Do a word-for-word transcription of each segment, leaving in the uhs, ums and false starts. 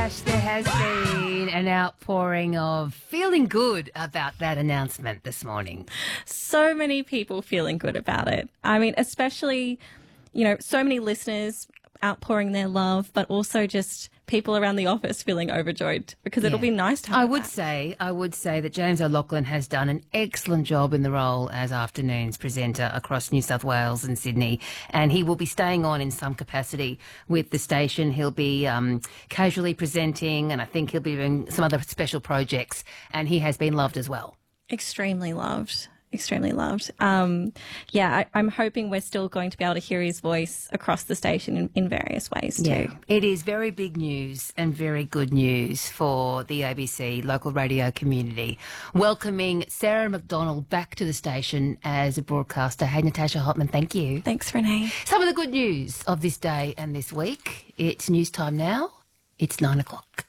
gosh, there has been an outpouring of feeling good about that announcement this morning. So many people feeling good about it. I mean, especially, you know, so many listeners outpouring their love, but also just people around the office feeling overjoyed because it'll Yeah. be nice to have I would that. say, I would say that James O'Loughlin has done an excellent job in the role as afternoons presenter across New South Wales and Sydney, and he will be staying on in some capacity with the station. He'll be um, casually presenting, and I think he'll be doing some other special projects, and he has been loved as well. Extremely loved. Extremely loved. Um, yeah, I, I'm hoping we're still going to be able to hear his voice across the station in, in various ways too. Yeah, it is very big news and very good news for the A B C local radio community. Welcoming Sarah McDonald back to the station as a broadcaster. Hey, Natasha Hotman, thank you. Thanks, Renee. Some of the good news of this day and this week. It's news time now. It's nine o'clock.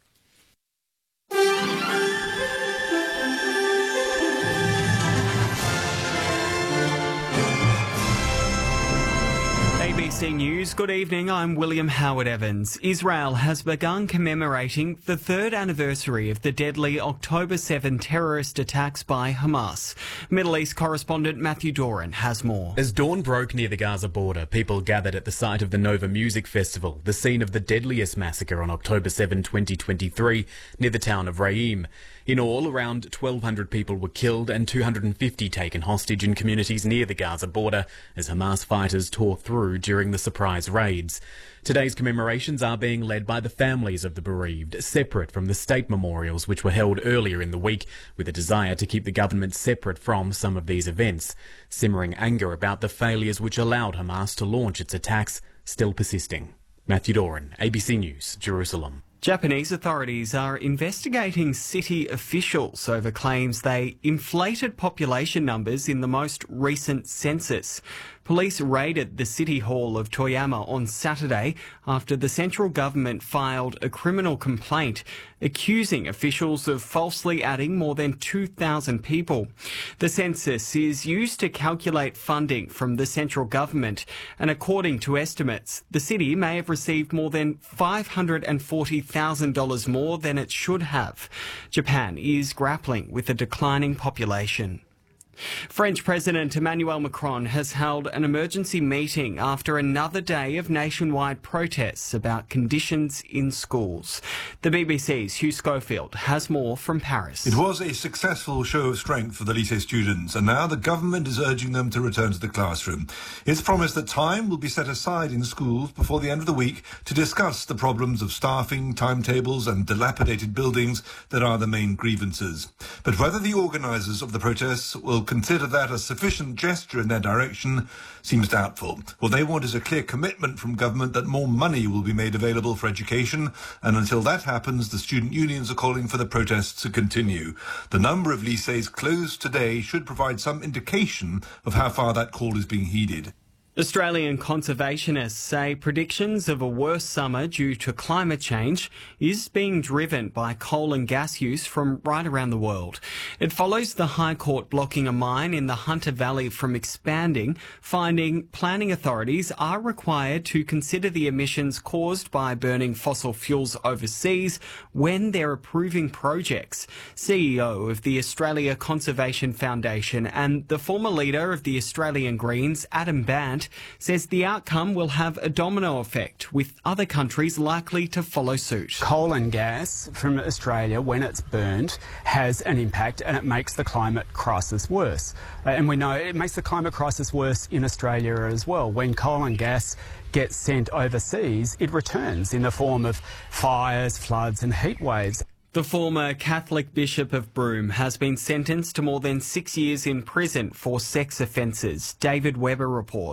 A B C News, good evening, I'm William Howard Evans. Israel has begun commemorating the third anniversary of the deadly October seventh terrorist attacks by Hamas. Middle East correspondent Matthew Doran has more. As dawn broke near the Gaza border, people gathered at the site of the Nova Music Festival, the scene of the deadliest massacre on October seventh, twenty twenty-three, near the town of Re'im. In all, around twelve hundred people were killed and two hundred fifty taken hostage in communities near the Gaza border as Hamas fighters tore through during the surprise raids. Today's commemorations are being led by the families of the bereaved, separate from the state memorials which were held earlier in the week, with a desire to keep the government separate from some of these events. Simmering anger about the failures which allowed Hamas to launch its attacks still persisting. Matthew Doran, A B C News, Jerusalem. Japanese authorities are investigating city officials over claims they inflated population numbers in the most recent census. Police raided the City Hall of Toyama on Saturday after the central government filed a criminal complaint accusing officials of falsely adding more than two thousand people. The census is used to calculate funding from the central government, and according to estimates, the city may have received more than five hundred forty thousand dollars more than it should have. Japan is grappling with a declining population. French President Emmanuel Macron has held an emergency meeting after another day of nationwide protests about conditions in schools. The B B C's Hugh Schofield has more from Paris. It was a successful show of strength for the lycée students, and now the government is urging them to return to the classroom. It's promised that time will be set aside in schools before the end of the week to discuss the problems of staffing, timetables and dilapidated buildings that are the main grievances. But whether the organisers of the protests will consider that a sufficient gesture in their direction seems doubtful. What they want is a clear commitment from government that more money will be made available for education, and until that happens, the student unions are calling for the protests to continue. The number of lycées closed today should provide some indication of how far that call is being heeded. Australian conservationists say predictions of a worse summer due to climate change is being driven by coal and gas use from right around the world. It follows the High Court blocking a mine in the Hunter Valley from expanding, finding planning authorities are required to consider the emissions caused by burning fossil fuels overseas when they're approving projects. C E O of the Australia Conservation Foundation and the former leader of the Australian Greens, Adam Bandt, says the outcome will have a domino effect, with other countries likely to follow suit. Coal and gas from Australia, when it's burnt, has an impact, and it makes the climate crisis worse. Uh, and we know it makes the climate crisis worse in Australia as well. When coal and gas gets sent overseas, it returns in the form of fires, floods and heat waves. The former Catholic Bishop of Broome has been sentenced to more than six years in prison for sex offences. David Webber reports.